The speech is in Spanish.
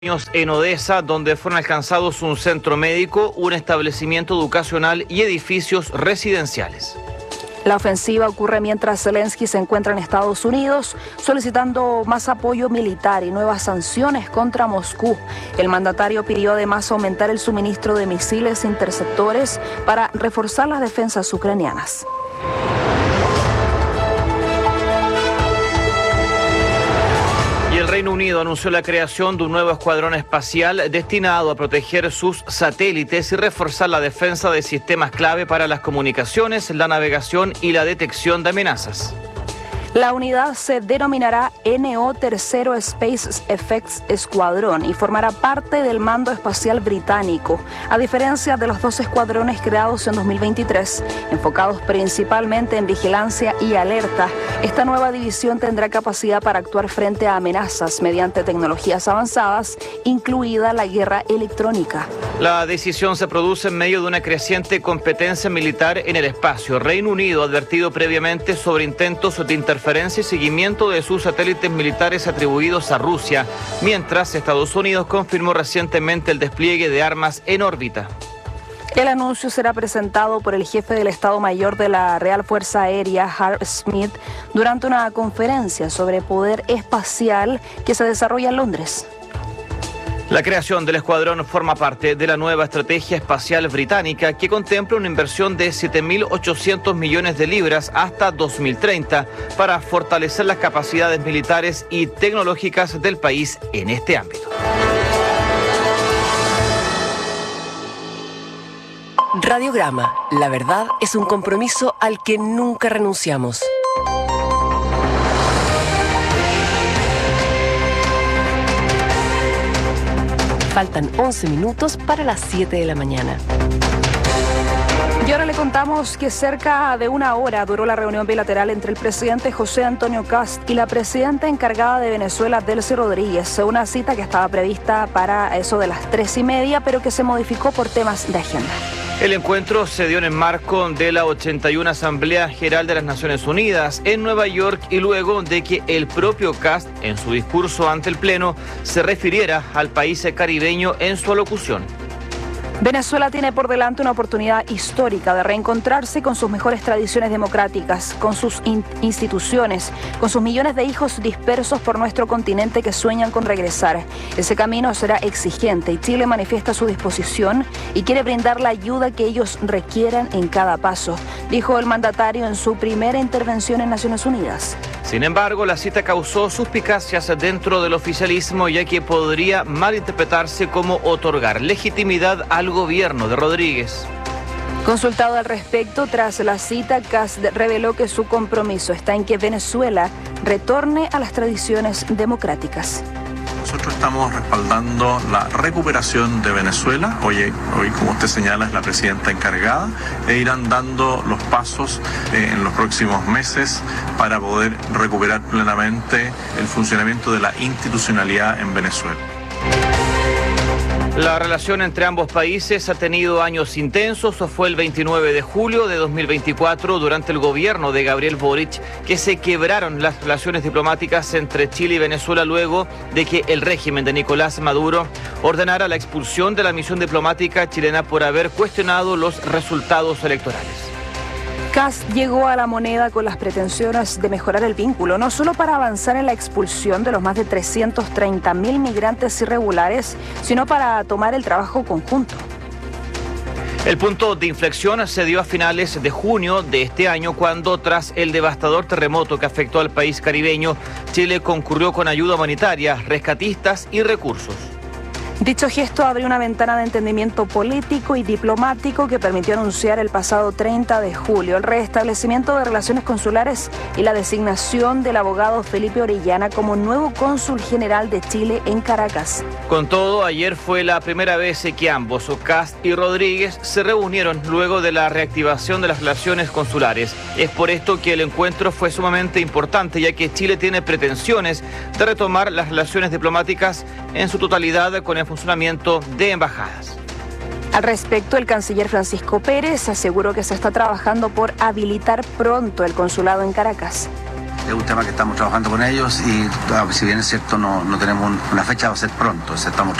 En Odesa, donde fueron alcanzados un centro médico, un establecimiento educacional y edificios residenciales. La ofensiva ocurre mientras Zelensky se encuentra en Estados Unidos solicitando más apoyo militar y nuevas sanciones contra Moscú. El mandatario pidió además aumentar el suministro de misiles interceptores para reforzar las defensas ucranianas. Y el Reino Unido anunció la creación de un nuevo escuadrón espacial destinado a proteger sus satélites y reforzar la defensa de sistemas clave para las comunicaciones, la navegación y la detección de amenazas. La unidad se denominará NO Tercero Space Effects Squadron y formará parte del mando espacial británico, a diferencia de los dos escuadrones creados en 2023, enfocados principalmente en vigilancia y alerta. Esta nueva división tendrá capacidad para actuar frente a amenazas mediante tecnologías avanzadas, incluida la guerra electrónica. La decisión se produce en medio de una creciente competencia militar en el espacio. Reino Unido ha advertido previamente sobre intentos de interferencia y seguimiento de sus satélites militares atribuidos a Rusia, mientras Estados Unidos confirmó recientemente el despliegue de armas en órbita. El anuncio será presentado por el jefe del Estado Mayor de la Real Fuerza Aérea, Hart Smith, durante una conferencia sobre poder espacial que se desarrolla en Londres. La creación del escuadrón forma parte de la nueva estrategia espacial británica que contempla una inversión de 7.800 millones de libras hasta 2030 para fortalecer las capacidades militares y tecnológicas del país en este ámbito. Radiograma. La verdad es un compromiso al que nunca renunciamos. Faltan 11 minutos para las 7 de la mañana. Y ahora le contamos que cerca de una hora duró la reunión bilateral entre el presidente José Antonio Kast y la presidenta encargada de Venezuela, Delcy Rodríguez. Una cita que estaba prevista para eso de las 3:30, pero que se modificó por temas de agenda. El encuentro se dio en el marco de la 81 Asamblea General de las Naciones Unidas en Nueva York y luego de que el propio Kast, en su discurso ante el Pleno, se refiriera al país caribeño en su alocución. Venezuela tiene por delante una oportunidad histórica de reencontrarse con sus mejores tradiciones democráticas, con sus instituciones, con sus millones de hijos dispersos por nuestro continente que sueñan con regresar. Ese camino será exigente y Chile manifiesta su disposición y quiere brindar la ayuda que ellos requieran en cada paso, dijo el mandatario en su primera intervención en Naciones Unidas. Sin embargo, la cita causó suspicacias dentro del oficialismo, ya que podría malinterpretarse como otorgar legitimidad al gobierno de Rodríguez. Consultado al respecto, tras la cita, Kast reveló que su compromiso está en que Venezuela retorne a las tradiciones democráticas. Nosotros estamos respaldando la recuperación de Venezuela. Hoy, como usted señala, es la presidenta encargada e irán dando los pasos en los próximos meses para poder recuperar plenamente el funcionamiento de la institucionalidad en Venezuela. La relación entre ambos países ha tenido años intensos. Fue el 29 de julio de 2024, durante el gobierno de Gabriel Boric, que se quebraron las relaciones diplomáticas entre Chile y Venezuela luego de que el régimen de Nicolás Maduro ordenara la expulsión de la misión diplomática chilena por haber cuestionado los resultados electorales. Kast llegó a La Moneda con las pretensiones de mejorar el vínculo, no solo para avanzar en la expulsión de los más de 330.000 migrantes irregulares, sino para tomar el trabajo conjunto. El punto de inflexión se dio a finales de junio de este año, cuando tras el devastador terremoto que afectó al país caribeño, Chile concurrió con ayuda humanitaria, rescatistas y recursos. Dicho gesto abrió una ventana de entendimiento político y diplomático que permitió anunciar el pasado 30 de julio el restablecimiento de relaciones consulares y la designación del abogado Felipe Orellana como nuevo cónsul general de Chile en Caracas. Con todo, ayer fue la primera vez que ambos, Kast y Rodríguez, se reunieron luego de la reactivación de las relaciones consulares. Es por esto que el encuentro fue sumamente importante, ya que Chile tiene pretensiones de retomar las relaciones diplomáticas en su totalidad con el funcionamiento de embajadas. Al respecto, el canciller Francisco Pérez aseguró que se está trabajando por habilitar pronto el consulado en Caracas. Es un tema que estamos trabajando con ellos y si bien es cierto no tenemos una fecha, va a ser pronto. Estamos